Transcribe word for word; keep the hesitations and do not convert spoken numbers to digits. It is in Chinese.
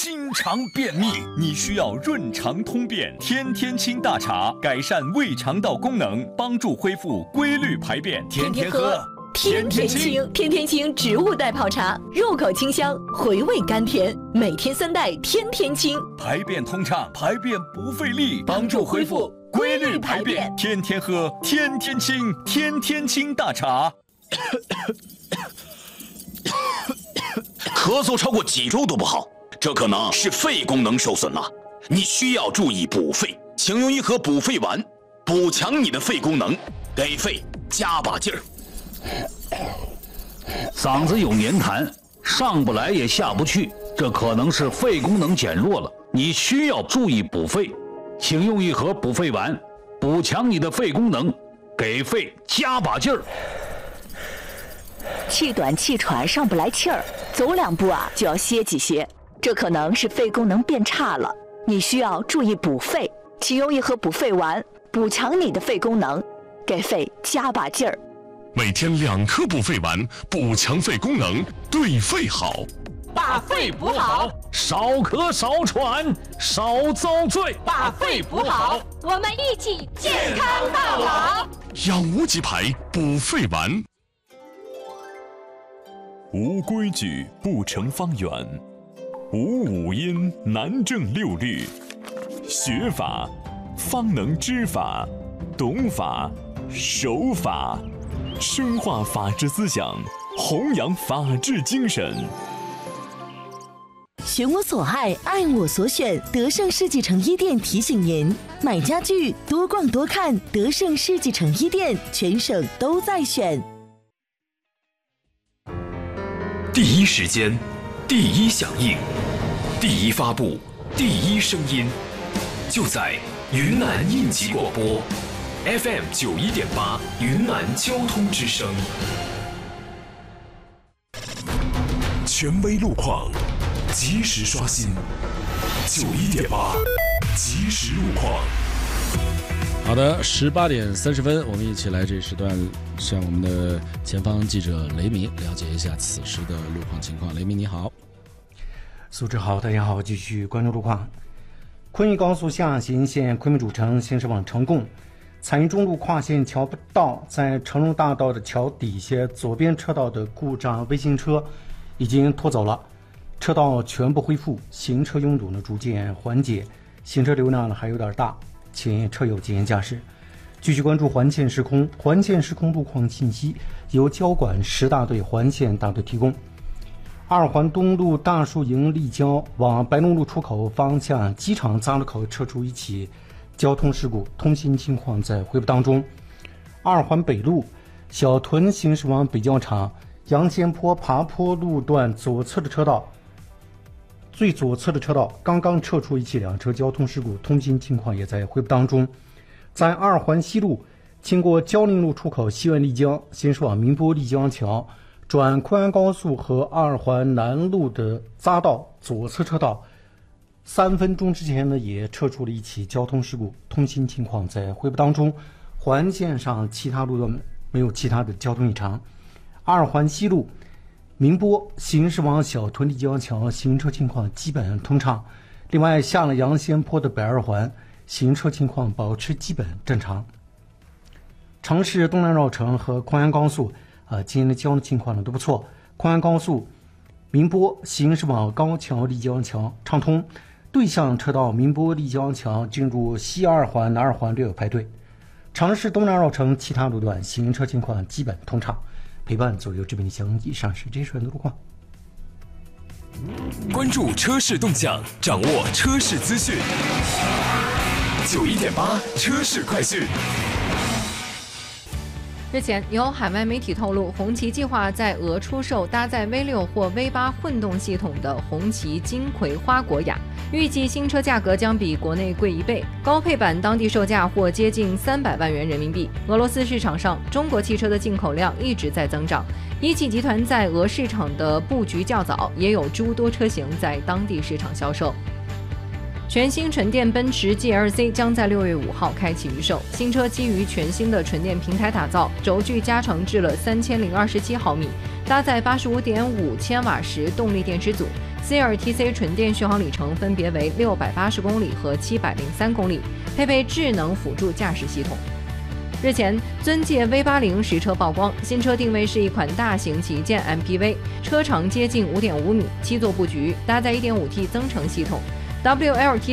经常便秘，你需要润肠通便天天清大茶，改善胃肠道功能，帮助恢复规律排便。天天喝， 天天清，天天清植物代泡茶，入口清香，回味甘甜，每天三袋，天天清， 排便通畅，排便不费力，帮助恢复规律排便。天天喝，天天清，天天清大茶。 咳嗽超过几周都不好，这可能是肺功能受损了，你需要注意补肺，请用一盒补肺丸，补强你的肺功能，给肺加把劲儿。 嗓子有黏痰，上不来也下不去，这可能是肺功能减弱了，你需要注意补肺，请用一盒补肺丸，补强你的肺功能，给肺加把劲儿。 气短气喘上不来气儿，走两步啊就要歇几歇，这可能是肺功能变差了，你需要注意补肺，请用一盒补肺丸，补强你的肺功能，给肺加把劲儿。 每天两颗补肺丸，补强肺功能，对肺好。 把肺补好， 少咳少喘，少遭罪。 把肺补好， 我们一起健康到老。 养无极牌补肺丸。 无规矩不成方圆，无五音难正六律。学法方能知法，懂法守法，深化法治思想，弘扬法治精神。 选我所爱，爱我所选。德胜世纪城一店提醒您：买家具多逛多看，德胜世纪城一店，全省都在选。 第一时间，第一响应，第一发布，第一声音，就在云南应急广播 F M 九一点八，云南交通之声。 权威路况，及时刷新。九一点八，及时路况。 好的，十八点三十分，我们一起来这时段向我们的前方记者雷鸣了解一下此时的路况情况。雷鸣你好。 苏志好，大家好，继续关注路况。昆玉高速下行线昆明主城行驶往成贡，彩云中路跨线桥道在成龙大道的桥底下左边车道的故障微型车已经拖走了，车道全部恢复，行车拥堵呢逐渐缓解，行车流量呢还有点大，请车友谨言驾驶。继续关注环线时空，环线时空路况信息由交管十大队环线大队提供。二环东路大树营立交往白龙路出口方向机场匝路口车出一起交通事故，通行情况在恢复当中。二环北路小屯行驶往北教场杨仙坡爬坡路段左侧的车道，最左侧的车道刚刚撤出一起两车交通事故，通行情况也在恢复当中。在二环西路经过蕉林路出口西苑丽江行驶往宁波丽江桥转昆安高速和二环南路的匝道左侧车道，三分钟之前呢也撤出了一起交通事故，通行情况在恢复当中。环线上其他路段没有其他的交通异常。二环西路宁波行驶往小屯丽江桥行车情况基本通畅，另外下了杨仙坡的北二环行车情况保持基本正常。城市东南绕城和昆安高速呃，今天的交通情况呢都不错。昆安高速宁波行驶往高桥丽江桥畅通，对向车道宁波丽江桥进入西二环南二环略有排队。城市东南绕城其他路段行车情况基本通畅。陪伴左右这边的详以上是这时段的路况。 关注车市动向，掌握车市资讯。九一点八车市快讯。 日前，有海外媒体透露，红旗计划在俄出售搭载 V 六 或 V 八 混动系统的红旗金葵花果雅，预计新车价格将比国内贵一倍，高配版当地售价或接近三百万元人民币。俄罗斯市场上，中国汽车的进口量一直在增长。一汽集团在俄市场的布局较早，也有诸多车型在当地市场销售。全新纯电奔驰 G L C 将在六月五号开启预售。新车基于全新的纯电平台打造，轴距加长至了三千零二十七毫米，搭载八十五点五千瓦时动力电池组， C R T C 纯电续航里程分别为六百八十公里和七百零三公里，配备智能辅助驾驶系统。日前，尊界 V 八零实车曝光，新车定位是一款大型旗舰 M P V， 车长接近 五点五米，七座布局，搭载 一点五 T 增程系统。W L T